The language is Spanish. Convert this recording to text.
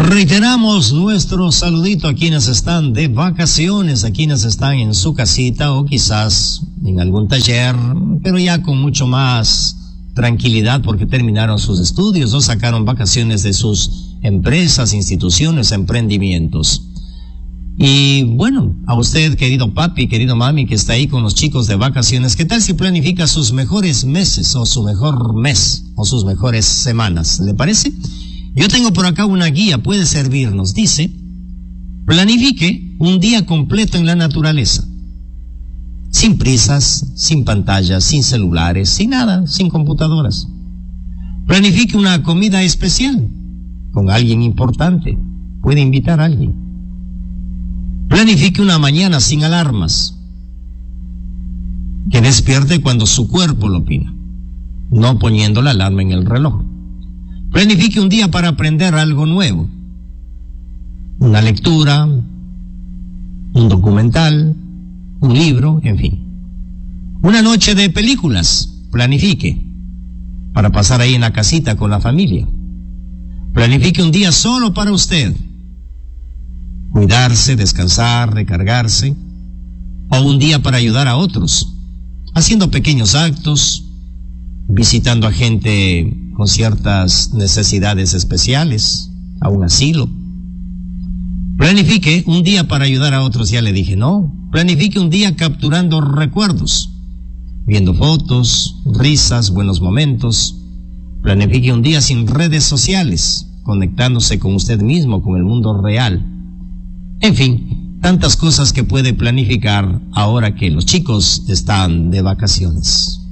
Reiteramos nuestro saludito a quienes están de vacaciones, a quienes están en su casita o quizás en algún taller, pero ya con mucho más tranquilidad porque terminaron sus estudios o sacaron vacaciones de sus empresas, instituciones, emprendimientos. Y bueno, a usted, querido papi, querido mami, que está ahí con los chicos de vacaciones, ¿qué tal si planifica sus mejores meses o su mejor mes o sus mejores semanas? ¿Le parece? Yo tengo por acá una guía, puede servirnos. Dice, planifique un día completo en la naturaleza. Sin prisas, sin pantallas, sin celulares, sin nada, sin computadoras. Planifique una comida especial con alguien importante. Puede invitar a alguien. Planifique una mañana sin alarmas. Que despierte cuando su cuerpo lo pida, no poniendo la alarma en el reloj. Planifique un día para aprender algo nuevo. Una lectura, un documental, un libro, en fin. Una noche de películas, planifique, para pasar ahí en la casita con la familia. Planifique un día solo para usted. Cuidarse, descansar, recargarse. O un día para ayudar a otros, haciendo pequeños actos, visitando a gente con ciertas necesidades especiales, a un asilo. Planifique un día para ayudar a otros, ya le dije, no. Planifique un día capturando recuerdos, viendo fotos, risas, buenos momentos. Planifique un día sin redes sociales, conectándose con usted mismo, con el mundo real. En fin, tantas cosas que puede planificar ahora que los chicos están de vacaciones.